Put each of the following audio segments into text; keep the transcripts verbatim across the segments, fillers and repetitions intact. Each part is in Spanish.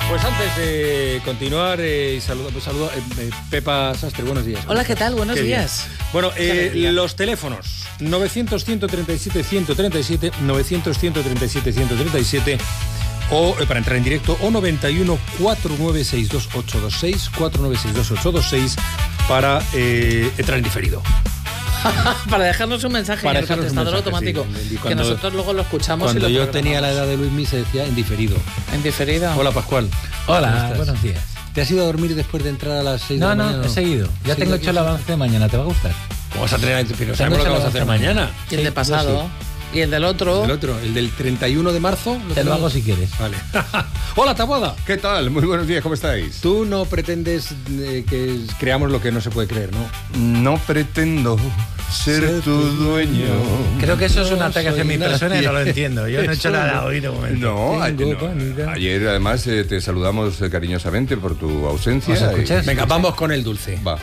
Pues antes de continuar, eh, saluda, pues saluda eh, eh, Pepa Sastre, buenos días. Hola, ¿qué tal? Buenos Qué días. Bien. Bueno, eh, los teléfonos novecientos, ciento treinta y siete, ciento treinta y siete, novecientos, ciento treinta y siete, ciento treinta y siete o eh, para entrar en directo o noventa y uno, cuatrocientos noventa y seis, veintiocho veintiséis, cuatrocientos noventa y seis, veintiocho veintiséis para eh, entrar en diferido. Para dejarnos un mensaje Para en el contestador mensaje, automático, sí. que nosotros luego lo escuchamos. Cuando y lo yo tenía la edad de Luismi se decía en diferido. En diferido. Hola, Pascual. Hola, buenos días. ¿Te has ido a dormir después de entrar a las seis no, de la no, mañana? No, he seguido. Ya ¿Sí, tengo hecho el avance de mañana, ¿te va a gustar? ¿Cómo vas a tener? Pero sabemos lo que vamos a hacer mañana. Y el de pasado. Sí. Y el del otro. El otro, el del treinta y uno de marzo. ¿lo te lo hago si quieres. Vale. Hola, Taboada. ¿Qué tal? Muy buenos días, ¿cómo estáis? Tú no pretendes eh, que creamos lo que no se puede creer, ¿no? No pretendo ser, ser tu dueño. Creo que eso es un ataque hacia mi persona y no lo entiendo. Yo no he hecho nada hoy de momento. No, ayer, no. ayer además eh, te saludamos eh, cariñosamente por tu ausencia. Y... Venga, vamos con el dulce. Va.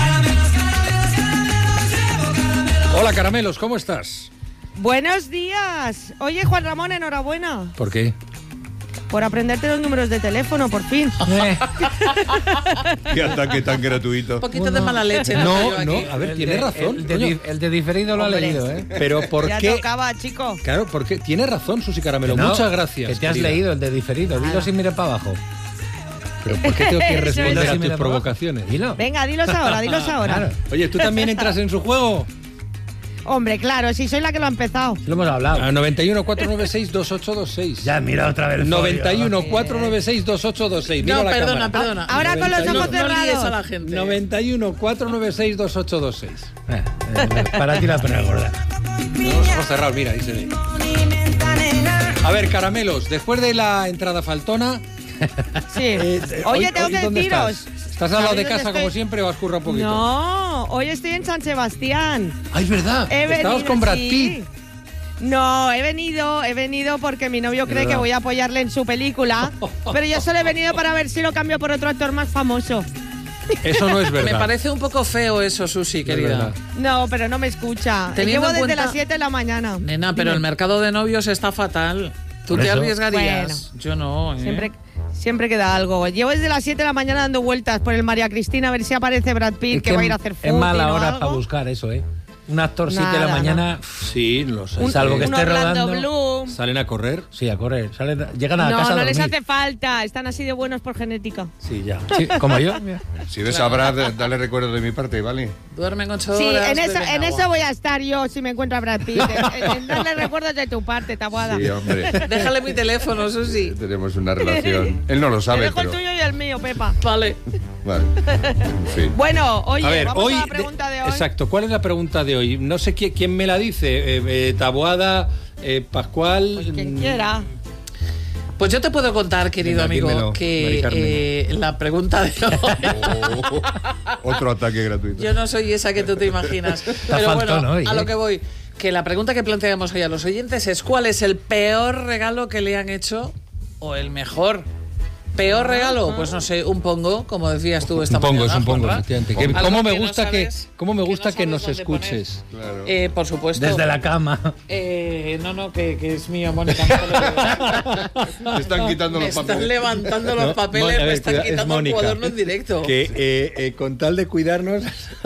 Hola, Caramelos, ¿cómo estás? Buenos días. Oye, Juan Ramón, enhorabuena. ¿Por qué? Por aprenderte los números de teléfono, por fin. Qué ataque tan gratuito. Un poquito bueno, de mala leche. No, no, a ver, tiene de, razón. El de, el de diferido lo Hombre, ha leído, ¿eh? Pero ¿por ya qué? Ya tocaba, chico. Claro, porque tiene razón, Susi Caramelo. No, muchas gracias. Que te has querida. leído el de diferido. Dilo ah. sin mirar para abajo. Pero ¿por qué tengo que responder a si tus provocaciones? Dilo. Venga, dilos ahora, dilos ahora. Claro. Oye, ¿tú también entras en su juego? Hombre, claro, si soy la que lo ha empezado. Lo hemos hablado. A noventa y uno, cuatrocientos noventa y seis, veintiocho veintiséis. Ya, mira otra vez. noventa y uno, cuatrocientos noventa y seis, veintiocho veintiséis. No, la perdona, cámara. perdona. Ahora con los ojos cerrados. A la gente. noventa y uno, cuatrocientos noventa y seis, veintiocho veintiséis. Eh, eh, para ti la pena gorda. Los ojos cerrados, mira, ahí se ve. A ver, Caramelos, después de la entrada faltona... Sí. Eh, Oye, hoy, tengo hoy, que deciros... Estás, ¿Estás al lado de casa estoy? Como siempre o has currado un poquito? No, hoy estoy en San Sebastián. ¡Ay, es verdad! He Estabas venido, con Brad sí. Pitt. No, he venido, he venido porque mi novio cree que voy a apoyarle en su película, pero yo solo he venido para ver si lo cambio por otro actor más famoso. Eso no es verdad. Me parece un poco feo eso, Susi, querida. No, pero no me escucha. Teniendo Llevo desde cuenta... las siete de la mañana. Nena, pero Dime. el mercado de novios está fatal. ¿Tú ¿Por te eso? arriesgarías? Bueno, yo no, ¿eh? Siempre... Siempre queda algo. Llevo desde las siete de la mañana dando vueltas por el María Cristina a ver si aparece Brad Pitt, es que, que va a ir a hacer fútbol. Es mala hora para buscar eso, ¿eh? Un actor siete de la mañana. No. Sí, lo sé. Un, salvo que un esté Orlando rodando. Bloom. ¿Salen a correr? Sí, a correr. Salen, llegan a no, casa a No, no dormir. les hace falta. Están así de buenos por genética. Sí, ya. Sí, como yo. Si ves a Brad, dale recuerdo de mi parte, ¿vale? Duermen ocho sí, horas. Sí, en, eso, en eso voy a estar yo si me encuentro a Brad Pitt. en, en darle recuerdos de tu parte, Taboada. Sí, hombre. Déjale mi teléfono, Susi. Tenemos una relación. Él no lo sabe, Te dejo pero... el tuyo y el mío, Pepa. Vale. Vale. En fin. Bueno, oye, a ver, vamos hoy, a la pregunta de hoy. Exacto, ¿cuál es la pregunta de hoy? No sé quién, quién me la dice. Eh, eh, Taboada, eh, Pascual... Pues quien quiera. Pues yo te puedo contar, querido Venga, amigo, dímelo, que eh, la pregunta de hoy... Oh, otro ataque gratuito. Yo no soy esa que tú te imaginas. Pero bueno, hoy, a ¿eh? lo que voy. Que la pregunta que planteamos hoy a los oyentes es ¿cuál es el peor regalo que le han hecho o el mejor? ¿Peor regalo? Pues no sé, un pongo, como decías tú esta un pongo, mañana. Es un pongo, efectivamente. Que, ¿Cómo me que gusta, no que, sabes, cómo me gusta que, que, no nos escuches? Claro. Eh, por supuesto. Desde la cama. Eh, no, no, que, que es mío, Mónica. Me están quitando me los papeles. Me están levantando los papeles, no, ver, me están quitando Mónica, el cuaderno en directo. Que eh, eh, con tal de cuidarnos,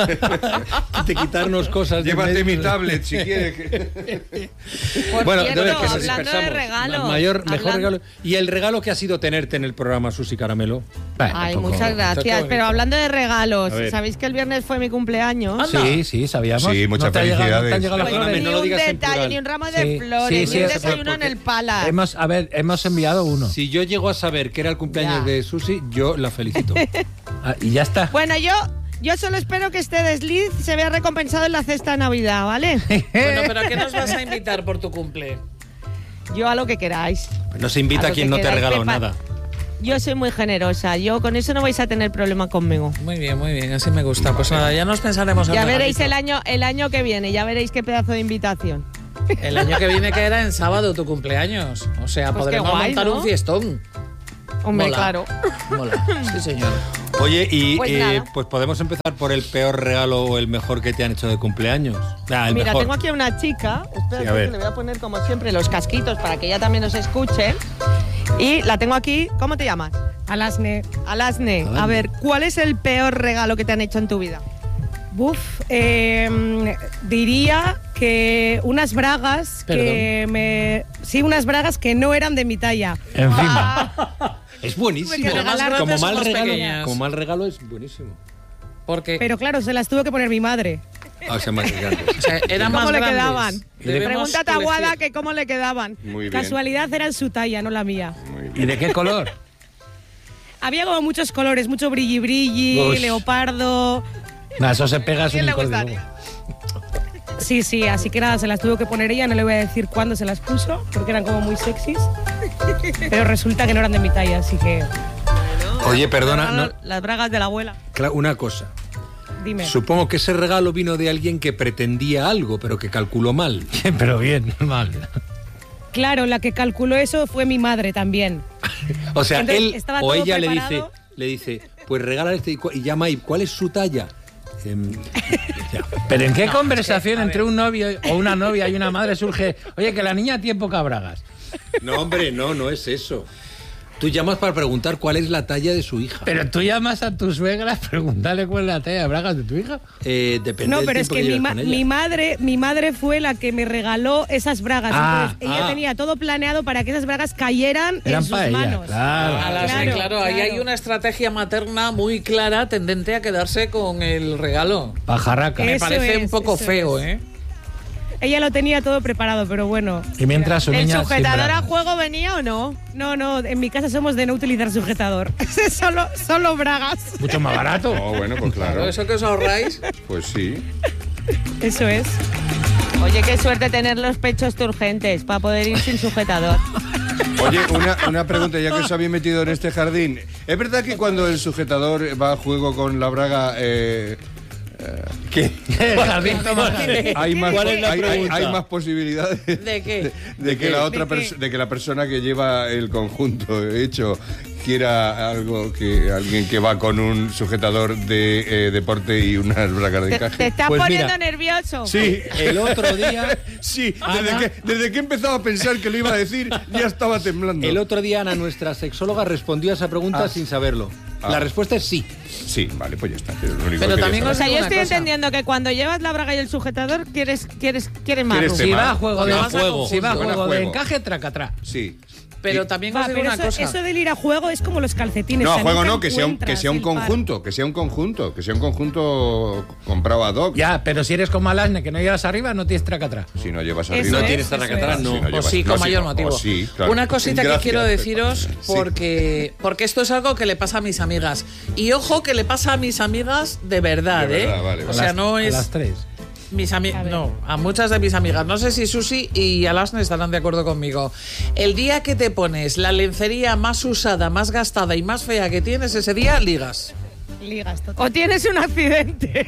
de quitarnos cosas. Llévate mi tablet si quieres. Por bueno, cierto, entonces, que nos hablando de regalos. Mayor, hablando... mejor regalo. Y el regalo que ha sido tenerte en el programa, Susi Caramelo. Bueno, Ay, tampoco, muchas gracias. Pero hablando de regalos, ¿sabéis que el viernes fue mi cumpleaños? ¿Anda? Sí, sí, sabíamos. Sí, muchas felicidades. No te llegado, no te pues ni no un detalle, ni un ramo de sí, flores, sí, sí, ni un desayuno en el Palace. Hemos, a ver, hemos enviado uno. Si yo llego a saber que era el cumpleaños ya. de Susi, yo la felicito. ah, y ya está. Bueno, yo... Yo solo espero que este desliz se vea recompensado en la cesta de Navidad, ¿vale? Bueno, pero ¿a qué nos vas a invitar por tu cumple? Yo a lo que queráis. No se invita a, a quien no te ha regalado Pepa. nada. Yo soy muy generosa. Yo con eso no vais a tener problema conmigo. Muy bien, muy bien. Así me gusta. Pues nada, ya nos pensaremos. Ya veréis el año, el año que viene. Ya veréis qué pedazo de invitación. El año que viene que era en sábado tu cumpleaños. O sea, pues podremos guay, montar ¿no? un fiestón. Hombre, Mola. claro. Mola. Sí, señor. Oye, y pues, eh, pues podemos empezar por el peor regalo o el mejor que te han hecho de cumpleaños. Ah, el Mira, mejor. tengo aquí a una chica. Espera, sí, que le voy a poner como siempre los casquitos para que ella también nos escuche. Y la tengo aquí. ¿Cómo te llamas? Alasne, Alasne, a ver, ¿cuál es el peor regalo que te han hecho en tu vida? Buf, eh, diría que unas bragas Perdón. que me... Sí, unas bragas que no eran de mi talla. Encima. Ah, Es buenísimo. Pero más grandes Como o mal más regalo, pequeñas. como mal regalo es buenísimo. Porque pero claro, se las tuvo que poner mi madre. Ah, o sea, más grandes. o sea, eran ¿Cómo más le grandes. quedaban? Debemos Pregúntate a Aguada elegir. que cómo le quedaban. Muy bien. Casualidad eran su talla, no la mía. Muy bien. ¿Y de qué color? Había como muchos colores, mucho brilli brilli, Uy. leopardo. Nah, eso se pega, es ¿Quién un le licor de gustaría? huevo. Sí, sí, así que nada, se las tuvo que poner ella, no le voy a decir cuándo se las puso, porque eran como muy sexys. Pero resulta que no eran de mi talla, así que... Oye, perdona, no, Las bragas de la abuela. cla- una cosa. Dime. Supongo que ese regalo vino de alguien que pretendía algo, pero que calculó mal. Pero bien, mal. Claro, la que calculó eso fue mi madre también. O sea, Entonces, él estaba o todo ella le dice, preparado. le dice, pues regala este y, cu- y llama y ¿cuál es su talla? Em, ya. ¿Pero en qué conversación entre un novio o una novia y una madre surge, oye, que la niña tiene pocas bragas? No, hombre, no, no es eso. Tú llamas para preguntar cuál es la talla de su hija. Pero tú llamas a tu suegra, pregúntale cuál es la talla de bragas de tu hija. Eh, depende No, del pero es tiempo que mi, lleves ma- con ella. mi madre, mi madre fue la que me regaló esas bragas. Ah, Entonces, ella ah. tenía todo planeado para que esas bragas cayeran Eran en sus para ella, manos. claro. A las- Claro, claro, ahí claro. hay una estrategia materna muy clara tendente a quedarse con el regalo. Pajarraca. Me Eso parece es, un poco eso feo, es. ¿eh? Ella lo tenía todo preparado, pero bueno. Y mientras su ¿El niña... sin sujetador a bragas. juego venía o no? No, no, en mi casa somos de no utilizar sujetador. solo, solo bragas. Mucho más barato. Oh, bueno, pues claro. Eso que os ahorráis. Pues sí. Eso es. Oye, qué suerte tener los pechos turgentes para poder ir sin sujetador. Oye, una, una pregunta, ya que os habéis metido en este jardín. ¿Es verdad que cuando el sujetador va a juego con la braga... Eh, eh, ¿qué? El jardín toma jardín. Hay más, ¿Cuál es la hay, hay- pregunta? hay más posibilidades ¿De qué? de que qué? la otra ¿De qué? pers- de que la persona que lleva el conjunto hecho quiera algo que alguien que va con un sujetador de eh, deporte y unas bragas de ¿Te, encaje. te estás Pues poniendo mira. nervioso? Sí, El otro día, sí, Ana- desde que, desde que empezaba a pensar que lo iba a decir, ya estaba temblando. el otro día Ana, nuestra sexóloga, respondió a esa pregunta Ah. sin saberlo. Ah. La respuesta es sí. Sí, vale, pues ya está. es lo único Pero que quería también O saber. sea, yo Una estoy cosa. entendiendo que cuando llevas la braga y el sujetador quieres, quieres, quieres más. ¿Quieres Rubén. Si tema? va a juego de, Va a juego. si va a Van a juego de juego. encaje, tracatrá. Sí. Pero Y- también Va, os digo pero una eso, cosa. eso del ir a juego es como los calcetines. No, o a sea, juego nunca no, que sea, un, que encuentras sea un el par. conjunto, que sea un conjunto, que sea un conjunto comprado ad hoc. Ya, pero si eres como Alasne, que no llevas arriba, no tienes tracatrá. Si no llevas Eso arriba. es, tienes eso tracatrá, es. no. Si no O llevas- sí, no, con sí, mayor o motivo. sí, claro. Una cosita que Gracias. quiero deciros, Sí. porque, porque esto es algo que le pasa a mis amigas. Y ojo que le pasa a mis amigas de verdad, De verdad, ¿eh? vale, o vale. sea, A las- no a es... las tres. Mis A amigas, ver. no, a muchas de mis amigas. No sé si Susi y Alasne estarán de acuerdo conmigo. El día que te pones la lencería más usada, más gastada y más fea que tienes, ese día ligas. Ligas, total. O tienes un accidente.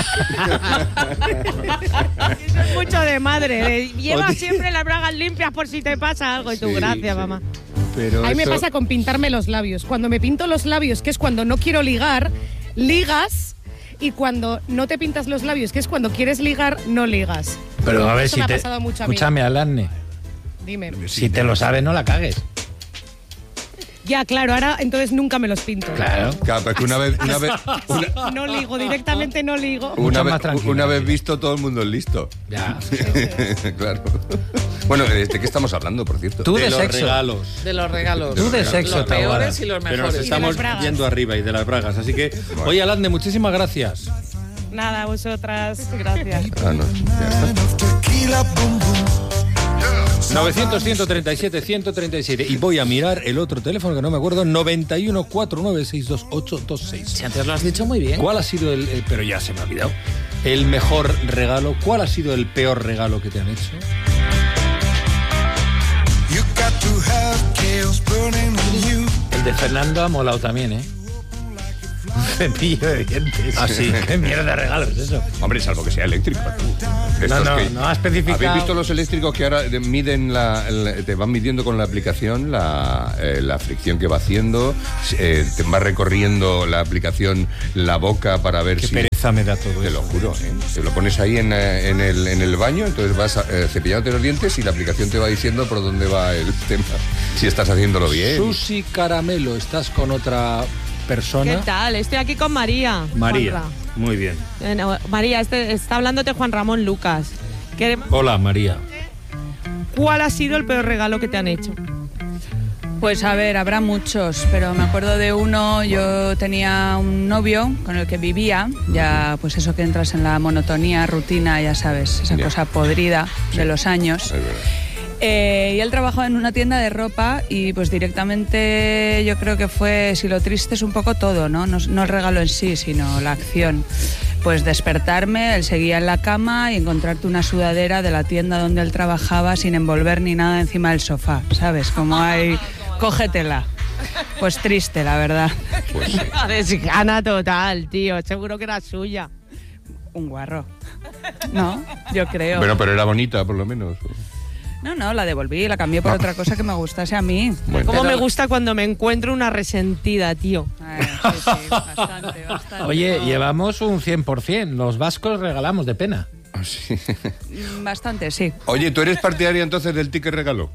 Eso es mucho de madre. de, Lleva siempre las bragas limpias por si te pasa algo. Y tú, Sí, gracias, sí. mamá. Pero A mí me eso- pasa con pintarme los labios. Cuando me pinto los labios, que es cuando no quiero ligar, ligas. Y cuando no te pintas los labios, que es cuando quieres ligar, no ligas. Pero a ver Eso si me ha te... pasado mucho a mí. Escúchame, Alasne. Dime. Si te lo sabes, no la cagues. Ya, claro, ahora entonces nunca me los pinto. Claro. Claro, porque una vez, una vez, una, No ligo, directamente no ligo. una Mucho vez, más tranquilo. una vez visto, todo el mundo es listo. Ya. Claro. Bueno, ¿de qué estamos hablando, por cierto? Tú de de los sexo. regalos. De los regalos. Tú de sexo, Los Taboada. peores y los Pero nos mejores. de estamos las bragas. yendo arriba y de las bragas. Así que, oye, Alasne, muchísimas gracias. Nada, vosotras. Gracias. Ah, no, ya está. novecientos, ciento treinta y siete, ciento treinta y siete. Y voy a mirar el otro teléfono que no me acuerdo. noventa y uno, cuarenta y nueve, sesenta y dos, ochenta y seis. Si antes lo has dicho muy bien. ¿Cuál ha sido el, el- pero ya se me ha olvidado, el mejor regalo? ¿Cuál ha sido el peor regalo que te han hecho? El de Fernando ha molado también, ¿eh? Un cepillo de dientes. Ah, sí. ¿Qué mierda de regalo es eso? Hombre, salvo que sea eléctrico. Estos No, no, que- no ha especificado. ¿Habéis visto los eléctricos que ahora eh, miden la, la- te van midiendo con la aplicación la, eh, la fricción que va haciendo? Eh, te va recorriendo la aplicación la boca para ver Qué si... pereza Revisa me da todo Te eso. lo juro, ¿eh? Te lo pones ahí en, eh, en, el, en el baño, entonces vas eh, cepillándote los dientes y la aplicación te va diciendo por dónde va el tema. Si estás haciéndolo bien. Susi Caramelo, ¿estás con otra persona? ¿Qué tal? Estoy aquí con María. María, Juanra. muy bien. Eh, no, María, este, está hablándote Juan Ramón Lucas. Queremos- Hola, María. ¿Cuál ha sido el peor regalo que te han hecho? Pues a ver, habrá muchos, pero me acuerdo de uno. Yo tenía un novio con el que vivía, ya pues eso que entras en la monotonía, rutina, ya sabes, esa Ya. cosa podrida Sí. de los años. Es verdad. Eh, y él trabajaba en una tienda de ropa y pues directamente yo creo que fue, si lo triste es un poco todo, ¿no? No, no el regalo en sí, sino la acción. Pues despertarme, él seguía en la cama y encontrarte una sudadera de la tienda donde él trabajaba sin envolver ni nada encima del sofá, ¿sabes? Como hay, cógetela. Pues triste, la verdad. Pues sí. Una desgana total, tío. Seguro que era suya. Un guarro. No, yo creo. Bueno, pero era bonita, por lo menos. No, no, la devolví, la cambié por Ah. otra cosa que me gustase a mí. Bueno. Cómo Pero- me gusta cuando me encuentro una resentida, tío. Eh, sí, sí, bastante, bastante. Oye, llevamos un cien por ciento. Los vascos regalamos de pena. Sí. Mm, Bastante, sí. Oye, ¿tú eres partidaria entonces del ticket regalo?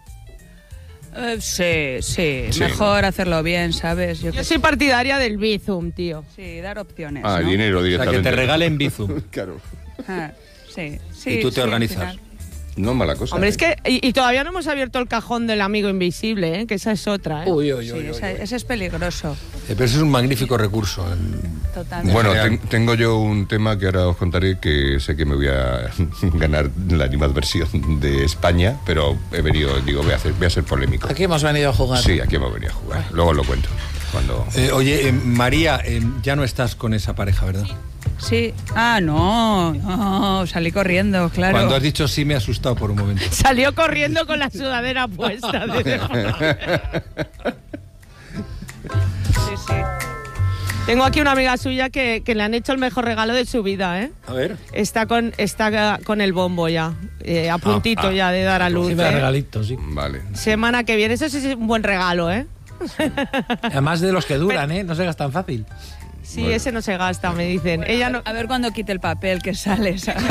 Eh, sí, sí, Sí, mejor hacerlo bien, ¿sabes? Yo Yo que soy partidaria del Bizum, tío. sí, dar opciones. Ah, ¿no? dinero O sea, que directamente. te regalen Bizum. Claro. Ah, sí, sí. Y tú te sí, al organizas. final. No mala cosa. Hombre, ¿eh? es que. Y, y todavía no hemos abierto el cajón del amigo invisible, ¿eh? Que esa es otra, ¿eh? Uy, uy, Sí, uy, uy, ese, uy. ese es peligroso, Eh, Pero ese es un magnífico recurso. totalmente. Bueno, Genial. ten- tengo yo un tema que ahora os contaré que sé que me voy a ganar la animadversión de España, pero he venido, digo, voy a, hacer, voy a ser polémico. Aquí hemos venido a jugar. Sí, aquí hemos venido a jugar. Luego os lo cuento. Cuando... Eh, oye, eh, María, eh, ya no estás con esa pareja, ¿verdad? Sí. Ah, no, no, salí corriendo, claro. Cuando has dicho sí me he asustado por un momento. Salió corriendo con la sudadera puesta. de- Sí, sí. Tengo aquí una amiga suya que, que le han hecho el mejor regalo de su vida, ¿eh? A ver. Está con, está con el bombo ya, eh, a puntito Ah, ah. ya de dar a luz. Sí, me da ¿eh? regalitos, sí. Vale. Semana que viene, eso sí es un buen regalo, ¿eh? Además de los que duran, ¿eh? No se gastan fácil. Sí, Bueno. ese no se gasta, me dicen. Bueno, Ella a, no. ver, a ver cuando quite el papel que sale, ¿sabes?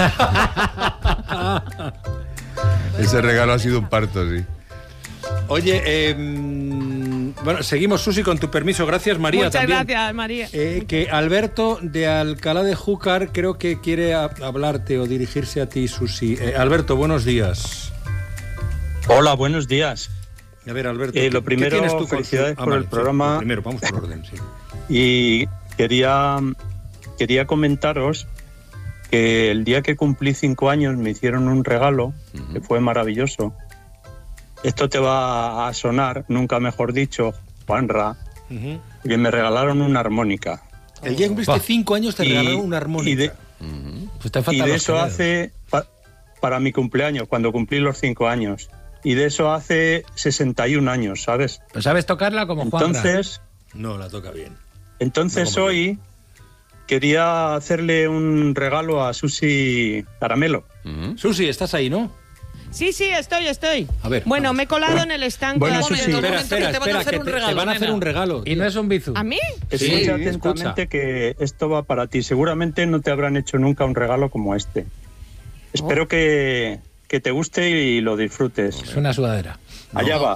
Ese regalo ha sido un parto, sí. Oye, eh, mm, bueno, seguimos, Susi, con tu permiso. Gracias, María. Muchas también. gracias, María. Eh, que Alberto de Alcalá de Júcar creo que quiere a- hablarte o dirigirse a ti, Susi. Eh, Alberto, buenos días. Hola, buenos días. A ver, Alberto. Eh, ¿qué- lo qué primero, tienes tú con- felicidades Ah, por el sí, programa. lo primero, vamos por orden, sí. Y quería, quería comentaros que el día que cumplí cinco años me hicieron un regalo que fue maravilloso. Esto te va a sonar, nunca mejor dicho, Juanra, Ujú. que me regalaron una armónica. El día que cumpliste Buah. cinco años te Y- regalaron una armónica. y de- Pues te Y faltan de los eso queridos. hace, pa- para mi cumpleaños, cuando cumplí los cinco años. Y de eso hace sesenta y un años, ¿sabes? Pues sabes tocarla como Juan. Entonces... No, la toca bien. Entonces No, hoy quería hacerle un regalo a Susi Caramelo. Ujú. Susi, estás ahí, ¿no? Sí, sí, estoy, estoy. A ver, Bueno, vamos. me he colado en el estanque. Bueno, Un eso momento, sí. un Espera, momento. espera, que te van a espera, hacer que un te, te regalo, van a hacer nena. un regalo. Y no es un bizum. ¿A mí? Sí, Escucha escucha. atentamente que esto va para ti. Seguramente no te habrán hecho nunca un regalo como este. Espero que, que te guste y lo disfrutes. Es una sudadera. Allá va.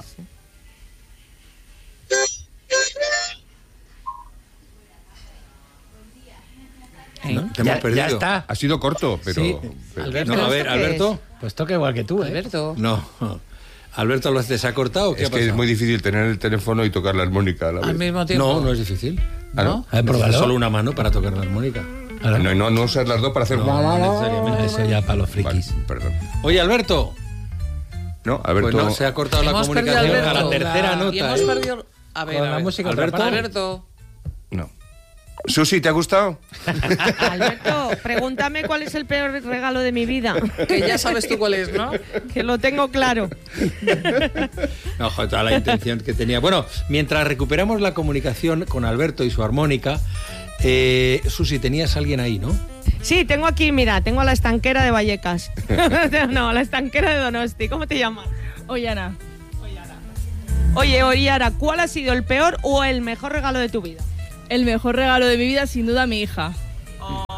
¿No? Te Ya, hemos perdido. ya está. Ha sido corto, pero... Sí. pero- Alberto, No, a ver, ¿esto qué Alberto. Pues toca igual que tú, ¿eh? Alberto. No. Alberto, ¿lo se ha cortado? ¿Qué Es ha que es pasado? muy difícil tener el teléfono y tocar la armónica a la Al vez. mismo tiempo. No, no es difícil. ¿Ah, no? A ver, Necesitas pruébalo. solo una mano para tocar la armónica. Ahora. No, no, no usas las dos para hacer... No, no necesariamente. Eso ya para los Vale, frikis. perdón. Oye, Alberto. No, Alberto... Pues no, se ha cortado la Hemos perdido a comunicación Alberto. a la tercera Y nota. hemos ¿eh? perdido... A ver, Con a la ver. música Alberto. otra parte. Alberto. No. Susi, ¿te ha gustado? Alberto, pregúntame cuál es el peor regalo de mi vida. Que ya sabes tú cuál es, ¿no? Que lo tengo claro. No, joder, toda la intención que tenía. Bueno, mientras recuperamos la comunicación con Alberto y su armónica, eh, Susi, tenías a alguien ahí, ¿no? Sí, tengo aquí, mira, tengo a la estanquera de Vallecas. No, la estanquera de Donosti. ¿Cómo te llamas? Ollana. Oye, Oriara, ¿cuál ha sido el peor o el mejor regalo de tu vida? El mejor regalo de mi vida, sin duda, mi hija.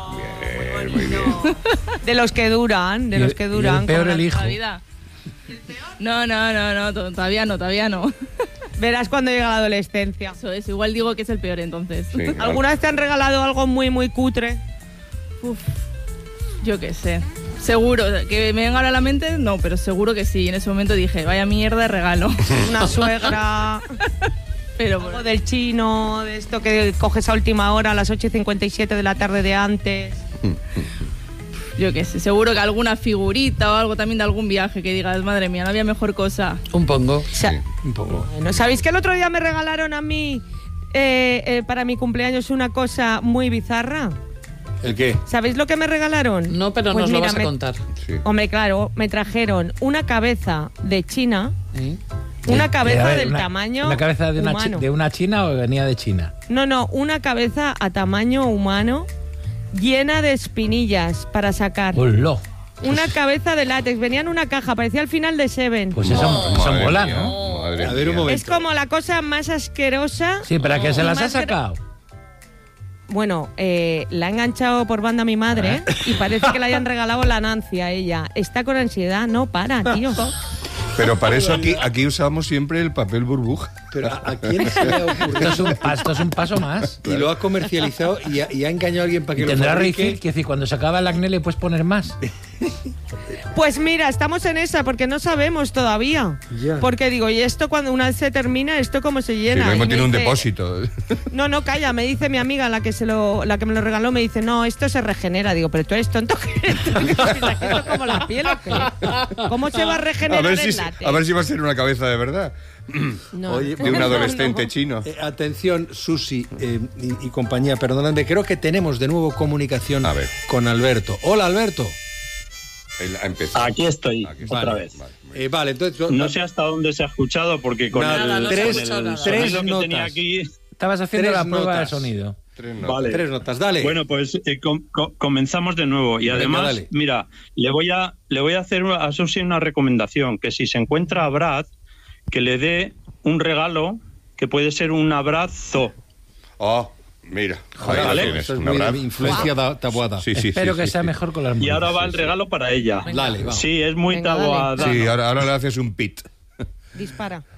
Muy bien. De los que duran, de los que duran. El peor como el hijo. Vida. No, no, no, no, todavía no, todavía no. Verás cuando llega la adolescencia. Eso es, igual digo que es el peor entonces. Sí, ¿Alguna vez te han regalado algo muy, muy cutre? Uf, yo qué sé. Seguro, que me venga ahora a la mente, no, pero seguro que sí. En ese momento dije, vaya mierda de regalo. Una suegra, pero algo del chino, de esto que coges a última hora a las ocho y cincuenta y siete de la tarde de antes. Yo qué sé, seguro que alguna figurita o algo también de algún viaje que digas, madre mía, no había mejor cosa. Un pongo. Sí. Un pongo. Bueno, ¿sabéis que el otro día me regalaron a mí eh, eh, para mi cumpleaños una cosa muy bizarra? ¿El qué? ¿Sabéis lo que me regalaron? No, pero Pues nos lo mira, vas a me- contar. Sí. Hombre, claro, me trajeron una cabeza de China, ¿Eh? una Eh, cabeza a ver, del una- tamaño ¿Una cabeza de una, chi- humano. de una china o venía de China? No, no, una cabeza a tamaño humano llena de espinillas para sacar. ¡Hola! Una cabeza de látex, venía en una caja, parecía al final de Seven. Pues eso, eso Madre mola, mía, ¿no? madre A ver, un mía. momento. Es como la cosa más asquerosa. Sí, ¿para qué se las ha Más gra- sacado? Bueno, eh, la ha enganchado por banda mi madre y parece que le hayan regalado la Nancy a ella. Está con ansiedad, no para, tío. Pero para eso aquí, aquí usamos siempre el papel burbuja. Pero ¿a, a quién se le ha Esto ocurrido? es un, pa- esto es un paso más. Y lo ha comercializado y ha, y ha engañado a alguien para que Y lo tendrá fabrique. refill, que decir, cuando se acaba el acné le puedes poner más. Pues mira, estamos en esa porque no sabemos todavía. Ya. Porque digo, ¿y esto cuando una vez se termina, esto cómo se Si llena? lo mismo Y me tiene un dice- depósito. No, no, calla, me dice mi amiga, la que se lo, la que me lo regaló, me dice, no, esto se regenera. Digo, pero tú eres tonto, que esto es como la piel o qué? ¿Cómo se va a A regenerar ver, si, el látex? a ver si va a ser una cabeza de verdad. No. Oye, De un No, adolescente no. chino. Eh, atención, Susi eh, y, y compañía, perdonadme, creo que tenemos de nuevo comunicación A ver. con Alberto. Hola, Alberto. Él ha empezado. Aquí estoy, Aquí está. otra Vale. vez. Vale, muy Eh, bien. vale, entonces... No sé hasta dónde se ha escuchado porque con Nada, el, no se ha con escuchado el nada. sonido Tres que tenía notas. aquí. Estabas haciendo Tres la prueba notas. de sonido. Tres notas. Vale. Tres notas, dale. Bueno, pues eh, com- co- comenzamos de nuevo. Y Venga, además, dale. mira, le voy a le voy a hacer a Susi una recomendación, que si se encuentra a Brad, que le dé un regalo que puede ser un abrazo. Oh, mira. Joder, Ahí lo vale. tienes, Eso es un muy abrazo. influencia ta- tabuada. Sí, sí, Espero sí, que sí, sea sí. mejor con las Y manos. ahora va sí, el sí. regalo para ella. Dale, vamos. Sí, es muy Venga, dale. tabuada. Sí, ahora, ahora le haces un pit. Dispara.